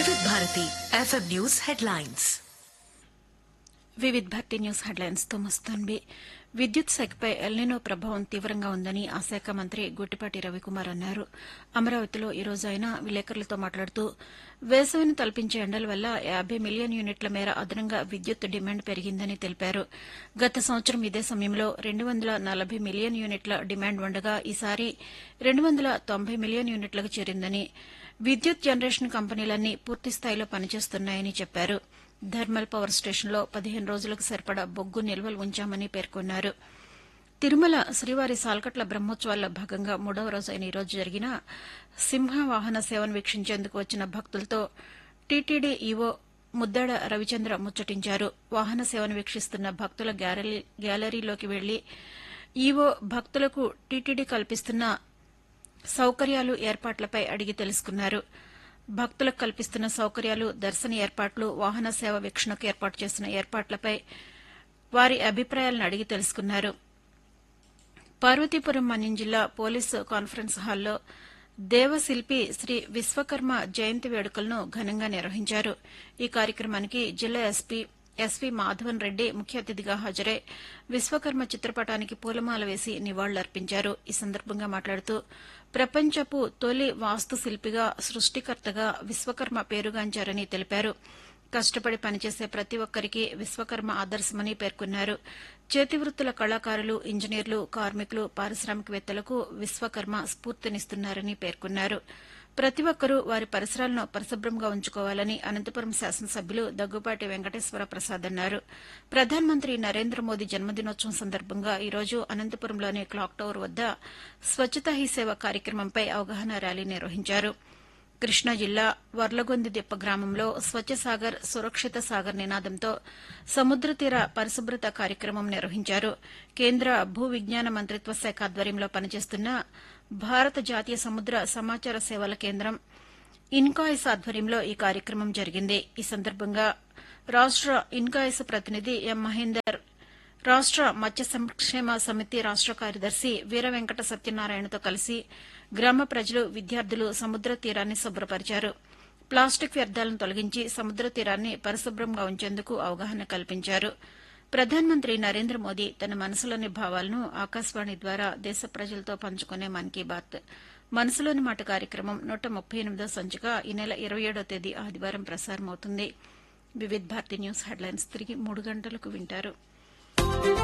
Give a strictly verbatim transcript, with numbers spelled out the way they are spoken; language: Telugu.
వివిధ భారతి ఎఫ్ఎం న్యూస్ హెడ్లైన్స్. వివిధ భారతి న్యూస్ హెడ్లైన్స్ తో మస్తాన్వి. విద్యుత్ శాఖపై ఎల్నినో ప్రభావం తీవ్రంగా ఉందని ఆ శాఖ మంత్రి గుట్టిపాటి రవికుమార్ అన్నారు. అమరావతిలో ఈ రోజు ఆయన విలేకరులతో మాట్లాడుతూ వేసవిని తలపించే ఎండల వల్ల యాబై మిలియన్ యూనిట్ల మేర అదనంగా విద్యుత్ డిమాండ్ పెరిగిందని తెలిపారు. గత సంవత్సరం ఇదే సమయంలో రెండు వందల నలభై మిలియన్ యూనిట్ల డిమాండ్ ఉండగా ఈసారి రెండు వందల తొంభై మిలియన్ యూనిట్లకు చేరిందని, విద్యుత్ జనరేషన్ కంపెనీలన్నీ పూర్తిస్థాయిలో పనిచేస్తున్నాయని చెప్పారు. థర్మల్ పవర్ స్టేషన్లో పదిహేను రోజులకు సరిపడా బొగ్గు నిల్వలు ఉంచామని పేర్కొన్నారు. తిరుమల శ్రీవారి సాల్కట్ల బ్రహ్మోత్సవాల్లో భాగంగా మూడవ రోజు అయిన ఈ రోజు జరిగిన సింహ వాహన సేవను వీక్షించేందుకు వచ్చిన భక్తులతో టీటీడీ ఈవో ముద్దాడ రవిచంద్ర ముచ్చటించారు. వాహన సేవను వీక్షిస్తున్న భక్తుల గ్యాలరీలోకి వెళ్లి ఈవో భక్తులకు టీటీడీ కల్పిస్తున్న సౌకర్యాలు, ఏర్పాట్లపై అడిగి తెలుసుకున్నారు. భక్తులకు కల్పిస్తున్న సౌకర్యాలు, దర్శన ఏర్పాట్లు, వాహన సేవ వీక్షణకు ఏర్పాటు చేసిన ఏర్పాట్లపై వారి అభిప్రాయాలను అడిగి తెలుసుకున్నారు. పార్వతీపురం మన్యం జిల్లా పోలీసు కాన్ఫరెన్స్ హాల్లో దేవశిల్పి శ్రీ విశ్వకర్మ జయంతి వేడుకలను ఘనంగా నిర్వహించారు. ఈ కార్యక్రమానికి జిల్లా ఎస్పీ ఎస్వీ మాధవన్ రెడ్డి ముఖ్య అతిథిగా హాజరై విశ్వకర్మ చిత్రపటానికి పూలమాల వేసి నివాళులర్పించారు. ఈ సందర్భంగా మాట్లాడుతూ ప్రపంచపు తొలి వాస్తు శిల్పిగా, సృష్టికర్తగా విశ్వకర్మ పేరుగాంచారని తెలిపారు. కష్టపడి పనిచేసే ప్రతి ఒక్కరికి విశ్వకర్మ ఆదర్శమని పేర్కొన్నారు. చేతివృత్తుల కళాకారులు, ఇంజనీర్లు, కార్మికులు, పారిశ్రామికవేత్తలకు విశ్వకర్మ స్ఫూర్తినిస్తున్నారని పేర్కొన్నారు. ప్రతి ఒక్కరూ వారి పరిసరాలను పరిశుభ్రంగా ఉంచుకోవాలని అనంతపురం శాసనసభ్యులు దగ్గుపాటి వెంకటేశ్వర ప్రసాద్ అన్నారు. ప్రధానమంత్రి నరేంద్ర మోదీ జన్మదినోత్సవం సందర్భంగా ఈ రోజు అనంతపురంలోని క్లాక్ టవర్ వద్ద స్వచ్ఛతా హీ సేవ కార్యక్రమంపై అవగాహన ర్యాలీ నిర్వహించారు. కృష్ణా జిల్లా వర్లగొందిదిప్ప గ్రామంలో స్వచ్ఛ సాగర్ సురక్షిత సాగర్ నినాదంతో సముద్ర తీర పరిశుభ్రత కార్యక్రమం నిర్వహించారు. కేంద్ర భూ విజ్ఞాన మంత్రిత్వ శాఖ ఆధ్వర్యంలో పనిచేస్తున్న భారత జాతీయ సముద్ర సమాచార సేవల కేంద్రం ఇన్కాయిస్ ఆధ్వర్యంలో ఈ కార్యక్రమం జరిగింది. ఈ సందర్భంగా రాష్ట ఇన్కాయిస్ ప్రతినిధి ఎం మహేందర్, రాష్ట మత్స్య సంక్షేమ సమితి రాష్ట కార్యదర్శి వీర వెంకట సత్యనారాయణతో కలిసి గ్రామ ప్రజలు, విద్యార్థులు సముద్ర తీరాన్ని శుభ్రపరిచారు. ప్లాస్టిక్ వ్యర్థాలను తొలగించి సముద్ర తీరాన్ని పరిశుభ్రంగా ఉంచేందుకు అవగాహన కల్పించారు. ప్రధానమంత్రి నరేంద్ర మోదీ తన మనసులోని భావాలను ఆకాశవాణి ద్వారా దేశ ప్రజలతో పంచుకునే మన్ కీ బాత్ మనసులోని మాట కార్యక్రమం నూట ముప్పై ఎనిమిదో సంచిక ఈ నెల ఇరవై ఏడో తేదీ ఆదివారం ప్రసారమవుతుంది. వివిధ భారతి న్యూస్ హెడ్లైన్స్ తిరిగి మూడు గంటలకు వింటారు.